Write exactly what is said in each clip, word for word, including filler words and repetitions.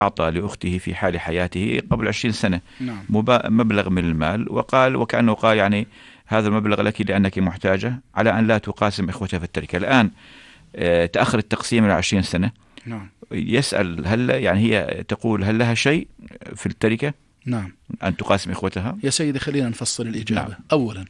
أعطى لأخته في حال حياته قبل عشرين سنة نعم. مبلغ من المال، وقال وكأنه قال يعني هذا المبلغ لك لأنك محتاجة، على أن لا تقاسم إخوتها في التركة. الآن تأخر التقسيم إلى عشرين سنة. نعم. يسأل هل يعني هي تقول هل لها شيء في التركة نعم. أن تقاسم إخوتها؟ يا سيدي خلينا نفصل الإجابة. نعم. أولا،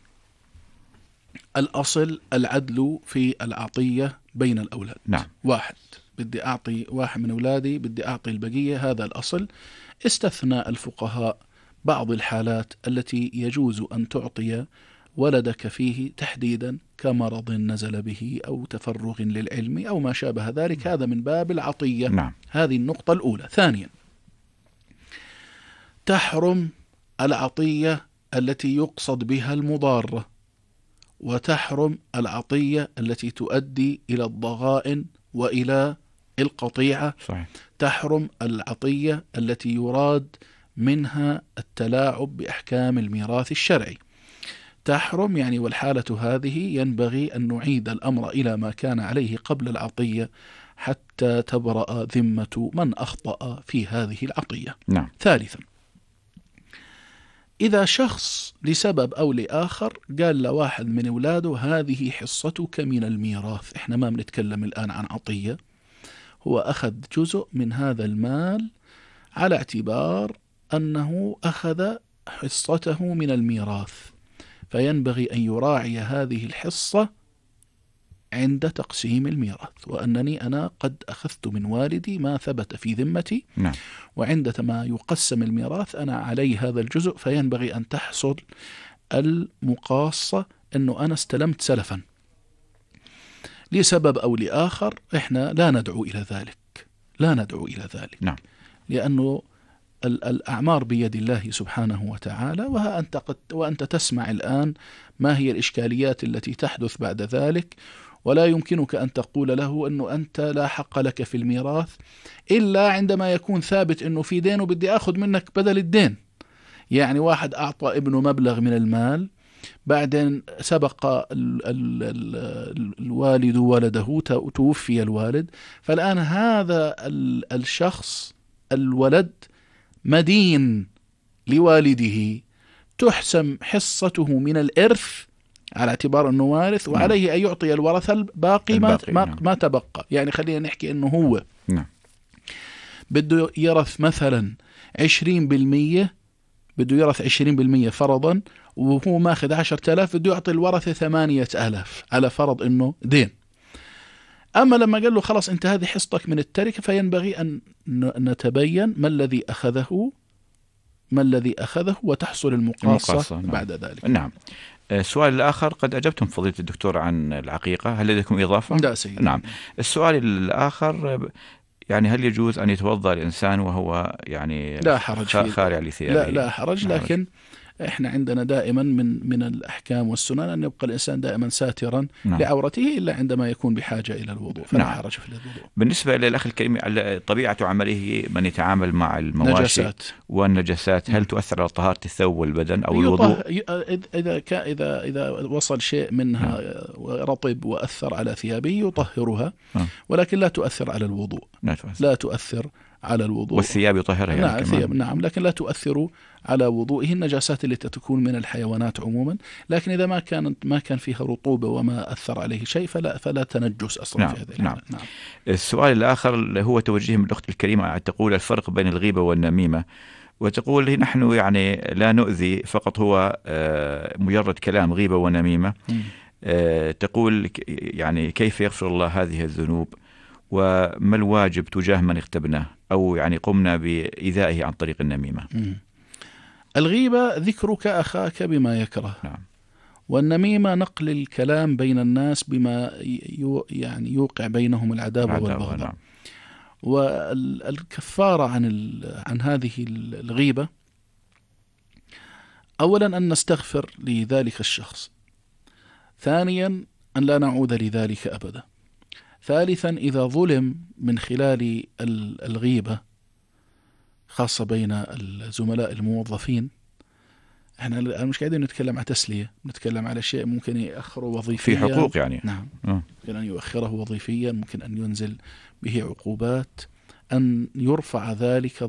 الأصل العدل في العطية بين الأولاد. نعم. واحد بدي أعطي واحد من أولادي بدي أعطي البقية، هذا الأصل. استثنى الفقهاء بعض الحالات التي يجوز أن تعطي ولدك فيه تحديدا كمرض نزل به أو تفرغ للعلم أو ما شابه ذلك، هذا من باب العطية. نعم. هذه النقطة الأولى. ثانيا، تحرم العطية التي يقصد بها المضارة، وتحرم العطية التي تؤدي إلى الضغائن وإلى القطيعة. صحيح. تحرم العطية التي يراد منها التلاعب بأحكام الميراث الشرعي. تحرم يعني، والحالة هذه ينبغي أن نعيد الأمر إلى ما كان عليه قبل العطية حتى تبرأ ذمة من أخطأ في هذه العطية. نعم. ثالثا، إذا شخص لسبب أو لآخر قال لواحد من أولاده هذه حصتك من الميراث، إحنا ما بنتكلم الآن عن عطية، هو أخذ جزء من هذا المال على اعتبار أنه أخذ حصته من الميراث، فينبغي أن يراعي هذه الحصة عند تقسيم الميراث، وأنني أنا قد أخذت من والدي ما ثبت في ذمتي. نعم. وعندما يقسم الميراث أنا علي هذا الجزء، فينبغي أن تحصل المقاصة أنه أنا استلمت سلفا لسبب أو لآخر. إحنا لا ندعو إلى ذلك، لا ندعو إلى ذلك. نعم. لأنه الأعمار بيد الله سبحانه وتعالى، وها أنت قد وأنت تسمع الآن ما هي الإشكاليات التي تحدث بعد ذلك، ولا يمكنك أن تقول له أنه أنت لا حق لك في الميراث إلا عندما يكون ثابت أنه في دين وبدي أخذ منك بدل الدين. يعني واحد أعطى ابنه مبلغ من المال، بعدين سبق ال ال ال الوالد ولده، توفي الوالد، فالآن هذا ال الشخص الولد مدين لوالده، تحسم حصته من الإرث على اعتبار أنه وارث، وعليه نعم. أن يعطي الورثة الباقي, الباقي ما, نعم. ما تبقى. يعني خلينا نحكي أنه هو نعم. بده يرث مثلا عشرين بالمية، بده يرث عشرين بالمية فرضا، وهو ماخذ عشرة آلاف، بده يعطي الورثة ثمانية آلاف على فرض أنه دين. أما لما قال له خلاص أنت هذه حصتك من التركة، فينبغي أن نتبين ما الذي أخذه ما الذي أخذه وتحصل المقاصة, المقاصة نعم. بعد ذلك. نعم. السؤال الآخر قد أجبتم فضيلة الدكتور عن العقيقة، هل لديكم إضافة؟ لا سيدي. نعم. السؤال الآخر يعني هل يجوز أن يتوضأ الإنسان وهو يعني لا حرج خارع لثيابه؟ لا لا حرج، لكن إحنا عندنا دائما من من الأحكام والسنن أن يبقى الإنسان دائما ساترا نعم. لعورته إلا عندما يكون بحاجة إلى الوضوء، فلا نعم. حرج في الوضوء. بالنسبة للأخ الكريم، طبيعة عمله من يتعامل مع المواشي نجاسات. والنجاسات هل تؤثر على طهارة الثوب والبدن أو الوضوء؟ إذا إذا إذا وصل شيء منها نعم. رطب وأثر على ثيابه يطهرها نعم. ولكن لا تؤثر على الوضوء، لا تؤثر, لا تؤثر على الوضوء. والثياب يطهرها يعني نعم ثياب نعم، لكن لا تؤثر على وضوئه. النجاسات التي تكون من الحيوانات عموما، لكن إذا ما كانت ما كان فيها رطوبة وما أثر عليه شيء فلا فلا تنجس أصلا نعم. في هذا نعم. نعم. السؤال الآخر هو توجيه من الأخت الكريمة، تقول الفرق بين الغيبة والنميمة، وتقول نحن يعني لا نؤذي، فقط هو مجرد كلام غيبة ونميمة. تقول يعني كيف يغفر الله هذه الذنوب، وما الواجب تجاه من اغتبناه أو يعني قمنا بإيذائه عن طريق النميمة؟ م. الغيبة ذكرك أخاك بما يكره نعم. والنميمة نقل الكلام بين الناس بما يو يعني يوقع بينهم العداوة والبغضاء. نعم. والكفارة عن عن هذه الغيبة أولا أن نستغفر لذلك الشخص، ثانيا أن لا نعود لذلك أبدا، ثالثا إذا ظلم من خلال الغيبة خاصة بين الزملاء الموظفين، احنا مش قاعدين نتكلم عن تسلية، نتكلم على شيء ممكن يأخره وظيفيا، في حقوق يعني نعم أه. ممكن أن يؤخره وظيفيا، ممكن أن ينزل به عقوبات، أن يرفع ذلك